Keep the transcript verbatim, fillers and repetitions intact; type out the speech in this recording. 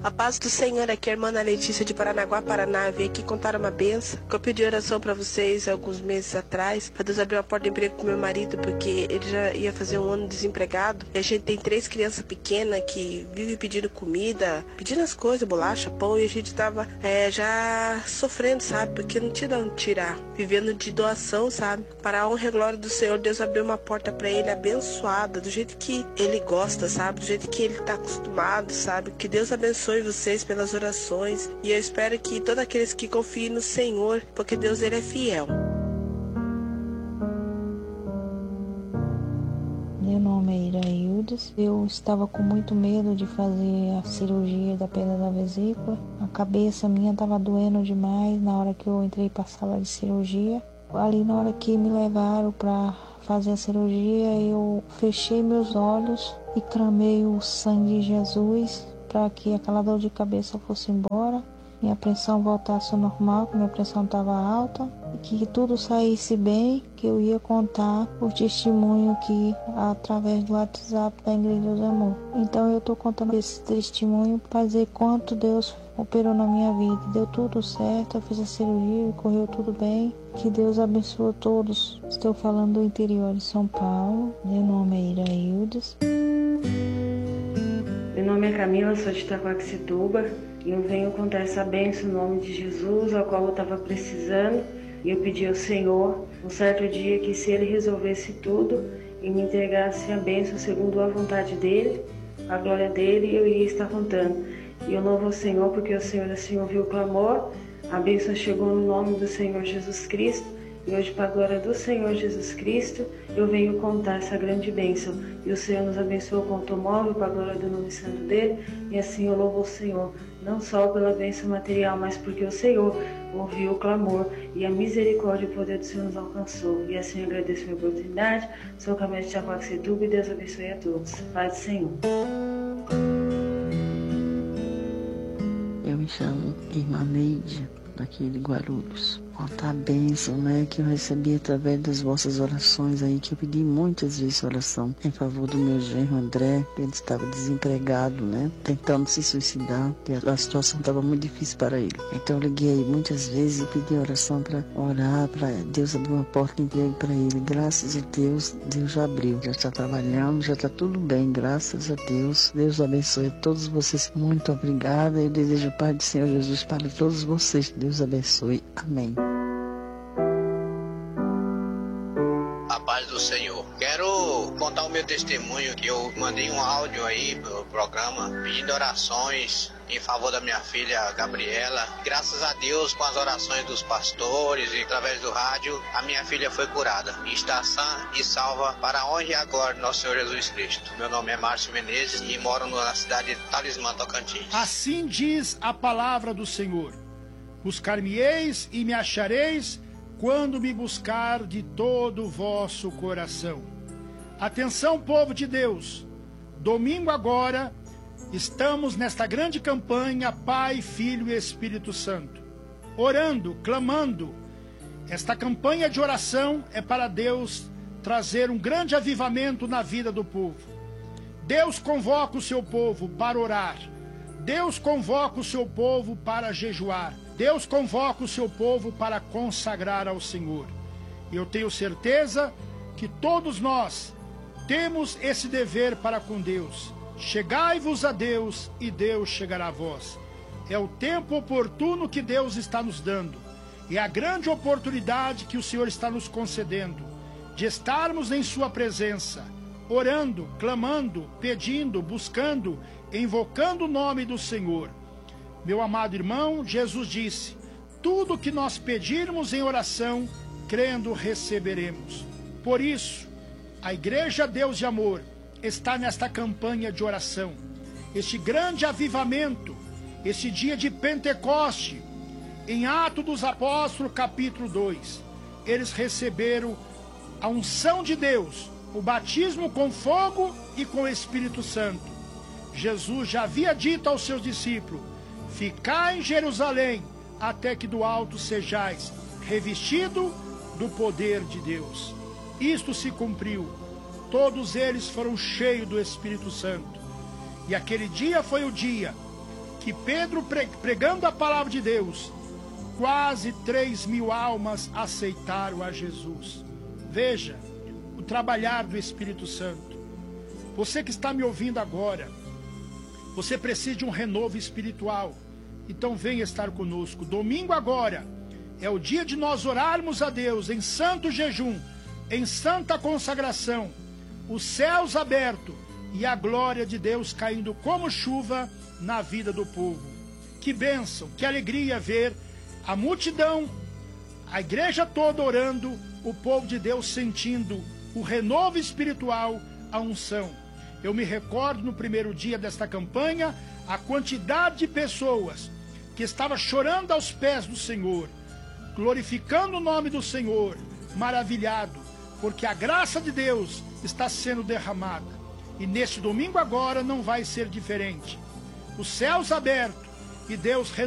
A paz do Senhor, aqui é a irmã Ana Letícia de Paranaguá, Paraná. Vim aqui contar uma benção que eu pedi oração pra vocês alguns meses atrás, pra Deus abrir uma porta de emprego pro meu marido, porque ele já ia fazer um ano desempregado. E a gente tem três crianças pequenas que vivem pedindo comida, pedindo as coisas, bolacha, pão, e a gente tava é, já sofrendo, sabe? Porque não tinha de onde tirar, vivendo de doação, sabe? Para a honra e glória do Senhor, Deus abriu uma porta pra ele abençoada, do jeito que ele gosta, sabe? Do jeito que ele tá acostumado, sabe? Que Deus abençoe vocês pelas orações, e eu espero que todos aqueles que confiem no Senhor, porque Deus ele é fiel. Meu nome é Iraildes. Eu estava com muito medo de fazer a cirurgia da pedra da vesícula. A cabeça minha estava doendo demais na hora que eu entrei para a sala de cirurgia. Ali na hora que me levaram para fazer a cirurgia, eu fechei meus olhos e clamei o sangue de Jesus para que aquela dor de cabeça fosse embora, minha pressão voltasse ao normal, que minha pressão estava alta, e que tudo saísse bem, que eu ia contar o testemunho que através do WhatsApp da Igreja do Amor. Então eu estou contando esse testemunho para dizer quanto Deus operou na minha vida. Deu tudo certo, eu fiz a cirurgia, correu tudo bem. Que Deus abençoe todos. Estou falando do interior de São Paulo. Meu nome é Iraildes. Meu nome é Camila, sou de Itaquaquecetuba e eu venho contar essa bênção no nome de Jesus, ao qual eu estava precisando, e eu pedi ao Senhor um certo dia que se Ele resolvesse tudo e me entregasse a bênção segundo a vontade dEle, a glória dEle, eu iria estar contando. E eu louvo ao Senhor porque o Senhor assim ouviu o clamor, a bênção chegou no nome do Senhor Jesus Cristo. E hoje, para a glória do Senhor Jesus Cristo, eu venho contar essa grande bênção. E o Senhor nos abençoou com o automóvel, para a glória do nome santo dele. E assim eu louvo o Senhor, não só pela bênção material, mas porque o Senhor ouviu o clamor e a misericórdia e o poder do Senhor nos alcançou. E assim eu agradeço a minha oportunidade. Sou Camila de Itaquaquecetuba e Deus abençoe a todos. Paz do Senhor. Eu me chamo Irmã Neide, daqui de Guarulhos. Contar a bênção, né, que eu recebi através das vossas orações aí, que eu pedi muitas vezes oração em favor do meu genro André, que ele estava desempregado, né, tentando se suicidar, que a situação estava muito difícil para ele. Então eu liguei aí muitas vezes e pedi oração para orar, para Deus abrir uma porta de emprego para ele. Graças a Deus, Deus já abriu, já está trabalhando, já está tudo bem, graças a Deus. Deus abençoe a todos vocês. Muito obrigada. Eu desejo a paz do Senhor Jesus para todos vocês. Deus abençoe. Amém. A paz do Senhor. Quero contar o meu testemunho, que eu mandei um áudio aí pro programa pedindo orações em favor da minha filha Gabriela. Graças a Deus, com as orações dos pastores e através do rádio, a minha filha foi curada e está sã e salva para a honra e a glória do nosso Senhor Jesus Cristo. Meu nome é Márcio Menezes e moro na cidade de Talismã, Tocantins. Assim diz a palavra do Senhor: buscar-me-eis e me achareis quando me buscar de todo o vosso coração. Atenção, povo de Deus, domingo agora estamos nesta grande campanha Pai, Filho e Espírito Santo, orando, clamando. Esta campanha de oração é para Deus trazer um grande avivamento na vida do povo. Deus convoca o seu povo para orar. Deus convoca o seu povo para jejuar. Deus convoca o seu povo para consagrar ao Senhor. E eu tenho certeza que todos nós temos esse dever para com Deus. Chegai-vos a Deus e Deus chegará a vós. É o tempo oportuno que Deus está nos dando. É a grande oportunidade que o Senhor está nos concedendo de estarmos em sua presença, orando, clamando, pedindo, buscando, invocando o nome do Senhor. Meu amado irmão, Jesus disse: tudo que nós pedirmos em oração, crendo, receberemos. Por isso, a Igreja Deus de Amor está nesta campanha de oração, este grande avivamento, este dia de Pentecoste. Em Atos dos Apóstolos, capítulo dois, eles receberam a unção de Deus, o batismo com fogo e com o Espírito Santo. Jesus já havia dito aos seus discípulos: ficai em Jerusalém, até que do alto sejais revestido do poder de Deus. Isto se cumpriu. Todos eles foram cheios do Espírito Santo. E aquele dia foi o dia que Pedro, pregando a palavra de Deus, quase três mil almas aceitaram a Jesus. Veja o trabalhar do Espírito Santo. Você que está me ouvindo agora, você precisa de um renovo espiritual. Então venha estar conosco. Domingo agora é o dia de nós orarmos a Deus em santo jejum, em santa consagração, os céus abertos e a glória de Deus caindo como chuva na vida do povo. Que bênção, que alegria ver a multidão, a igreja toda orando, o povo de Deus sentindo o renovo espiritual, a unção. Eu me recordo no primeiro dia desta campanha, a quantidade de pessoas que estava chorando aos pés do Senhor, glorificando o nome do Senhor, maravilhado, porque a graça de Deus está sendo derramada. E neste domingo agora não vai ser diferente. Os céus abertos e Deus